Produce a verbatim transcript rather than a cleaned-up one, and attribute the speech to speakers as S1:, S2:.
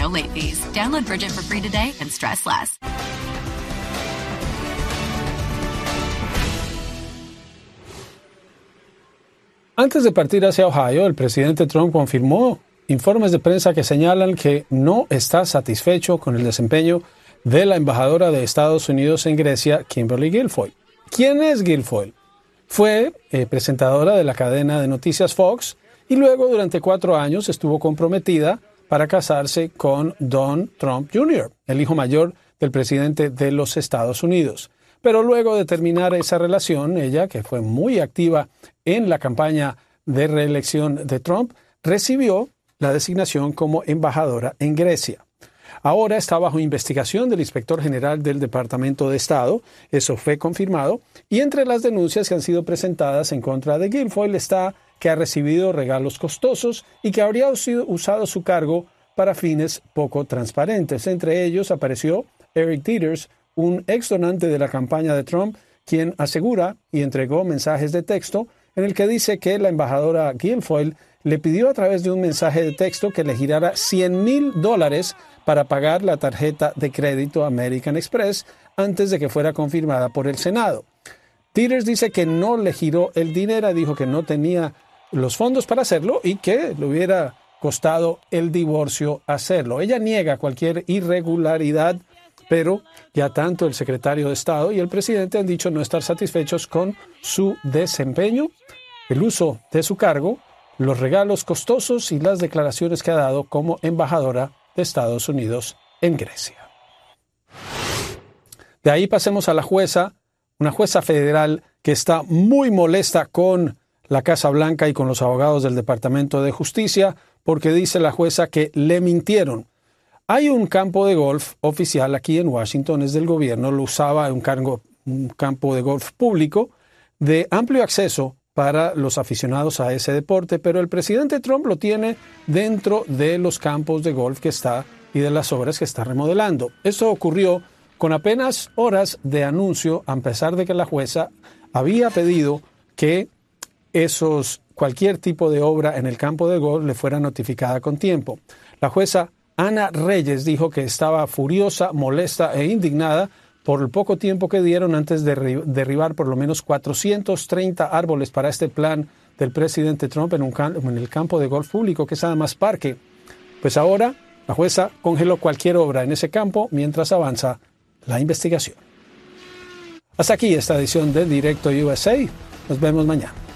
S1: no late fees. Download Bridget for free today and stress less.
S2: Antes de partir hacia Ohio, el presidente Trump confirmó informes de prensa que señalan que no está satisfecho con el desempeño de la embajadora de Estados Unidos en Grecia, Kimberly Guilfoyle. ¿Quién es Guilfoyle? Fue eh, presentadora de la cadena de noticias Fox y luego durante cuatro años estuvo comprometida para casarse con Don Trump junior, el hijo mayor del presidente de los Estados Unidos. Pero luego de terminar esa relación, ella, que fue muy activa en la campaña de reelección de Trump, recibió la designación como embajadora en Grecia. Ahora está bajo investigación del inspector general del Departamento de Estado, eso fue confirmado, y entre las denuncias que han sido presentadas en contra de Guilfoyle está que ha recibido regalos costosos y que habría usado su cargo para fines poco transparentes. Entre ellos apareció Eric Teeters, un ex donante de la campaña de Trump, quien asegura y entregó mensajes de texto en el que dice que la embajadora Guilfoyle le pidió a través de un mensaje de texto que le girara cien mil dólares para pagar la tarjeta de crédito American Express antes de que fuera confirmada por el Senado. Teeters dice que no le giró el dinero, dijo que no tenía los fondos para hacerlo y que le hubiera costado el divorcio hacerlo. Ella niega cualquier irregularidad, pero ya tanto el secretario de Estado y el presidente han dicho no estar satisfechos con su desempeño, el uso de su cargo, los regalos costosos y las declaraciones que ha dado como embajadora de Estados Unidos en Grecia. De ahí pasemos a la jueza, una jueza federal que está muy molesta con la Casa Blanca y con los abogados del Departamento de Justicia, porque dice la jueza que le mintieron. Hay un campo de golf oficial aquí en Washington, es del gobierno, lo usaba un, cargo, un campo de golf público de amplio acceso para los aficionados a ese deporte, pero el presidente Trump lo tiene dentro de los campos de golf que está y de las obras que está remodelando. Esto ocurrió con apenas horas de anuncio, a pesar de que la jueza había pedido que esos, cualquier tipo de obra en el campo de golf le fuera notificada con tiempo. La jueza Ana Reyes dijo que estaba furiosa, molesta e indignada por el poco tiempo que dieron antes de derribar por lo menos cuatrocientos treinta árboles para este plan del presidente Trump en, un en el campo de golf público, que es además parque. Pues ahora la jueza congeló cualquier obra en ese campo mientras avanza la investigación. Hasta aquí esta edición de Directo U S A. Nos vemos mañana.